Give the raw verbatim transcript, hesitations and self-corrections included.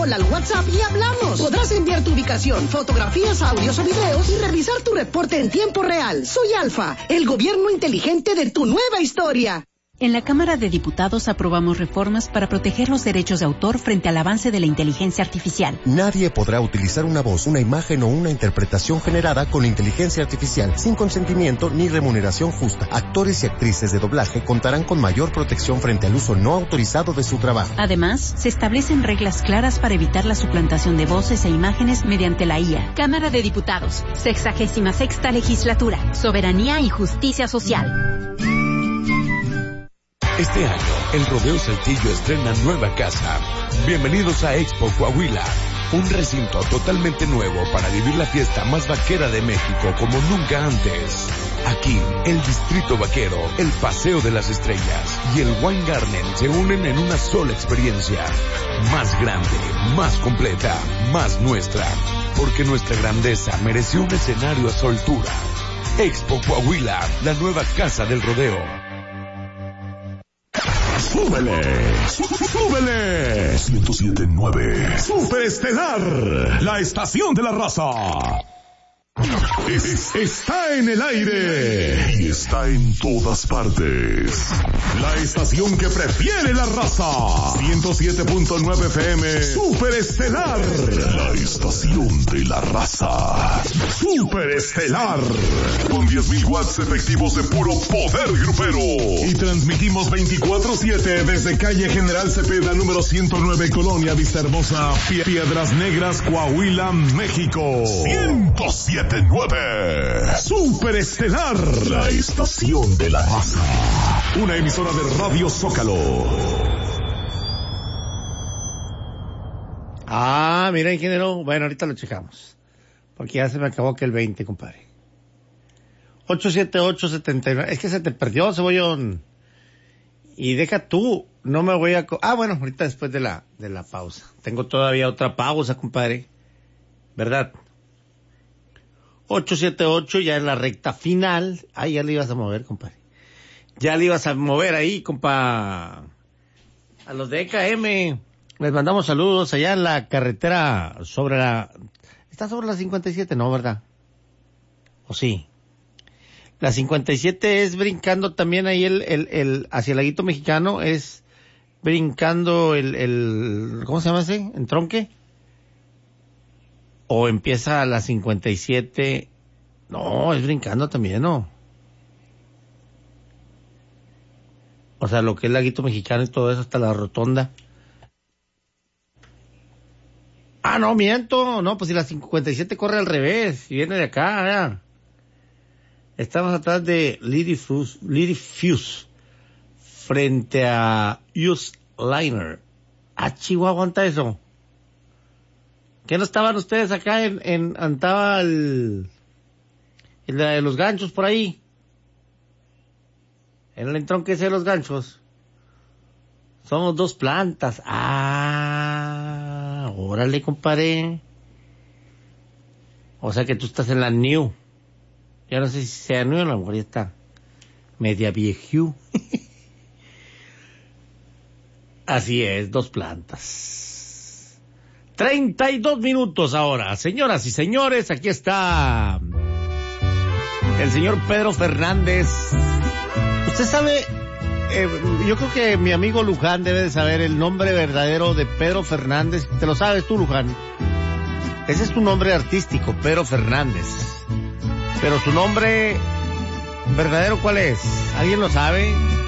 Hola al WhatsApp y hablamos. Podrás enviar tu ubicación, fotografías, audios o videos y revisar tu reporte en tiempo real. Soy Alfa, el gobierno inteligente de tu nueva historia. En la Cámara de Diputados aprobamos reformas para proteger los derechos de autor frente al avance de la inteligencia artificial. Nadie podrá utilizar una voz, una imagen o una interpretación generada con inteligencia artificial sin consentimiento ni remuneración justa. Actores y actrices de doblaje contarán con mayor protección frente al uso no autorizado de su trabajo. Además, se establecen reglas claras para evitar la suplantación de voces e imágenes mediante la I A. Cámara de Diputados, sexagésima sexta legislatura, soberanía y justicia social. Este año, el Rodeo Saltillo estrena nueva casa. Bienvenidos a Expo Coahuila, un recinto totalmente nuevo para vivir la fiesta más vaquera de México como nunca antes. Aquí, el Distrito Vaquero, el Paseo de las Estrellas y el Wine Garden se unen en una sola experiencia. Más grande, más completa, más nuestra. Porque nuestra grandeza mereció un escenario a su altura. Expo Coahuila, la nueva casa del rodeo. ¡Súbele! ¡Súbele! ciento siete punto nueve Superestelar, la estación de la raza. Es, está en el aire y está en todas partes. La estación que prefiere la raza. ciento siete punto nueve F M. Superestelar, la estación de la raza. Superestelar, con diez mil watts efectivos de puro poder grupero. Y transmitimos veinticuatro siete desde calle General Cepeda, número ciento nueve, Colonia Vista Hermosa, Piedras Negras, Coahuila, México. ciento siete punto nueve Superestelar, la estación de la raza. Una emisora de Radio Zócalo. Ah, mira, ingeniero. Bueno, ahorita lo checamos. Porque ya se me acabó que el veinte, compadre. ocho siete ocho, siete nueve. Es que se te perdió, Cebollón. Y deja tú. No me voy a... Co- ah, bueno, ahorita después de la, de la pausa. Tengo todavía otra pausa, compadre. ¿Verdad? ocho siete ocho, ya en la recta final. Ah, ya le ibas a mover, compadre. Ya le ibas a mover ahí, compa. A los de E K M. Les mandamos saludos allá en la carretera sobre la... ¿Está sobre la cincuenta y siete? No, ¿verdad? ¿O sí? La cincuenta y siete es brincando también ahí el, el, el, hacia el laguito mexicano, es brincando el, el, ¿cómo se llama ese? ¿Entronque? O empieza a la cincuenta y siete, no, es brincando también, ¿no? O sea, lo que es laguito mexicano y todo eso hasta la rotonda. Ah, no, miento, no, pues si la cincuenta y siete corre al revés, y viene de acá, ya. Estamos atrás de Lady Fuse, Lady Fuse, frente a Use Liner. Ah, Chihuahua, aguanta eso. ¿Qué no estaban ustedes acá en, en, andaba el, el de los ganchos por ahí? En el entronque ese de los ganchos. Somos dos plantas. Ah, órale, compadre. O sea que tú estás en la New. Ya no sé si sea New, a lo mejor ya está media viejo. Así es, dos plantas. Treinta y dos minutos ahora. Señoras y señores, aquí está el señor Pedro Fernández. Usted sabe, eh, yo creo que mi amigo Luján debe de saber el nombre verdadero de Pedro Fernández. ¿Te lo sabes tú, Luján? Ese es su nombre artístico, Pedro Fernández. Pero su nombre verdadero, ¿cuál es? ¿Alguien lo sabe?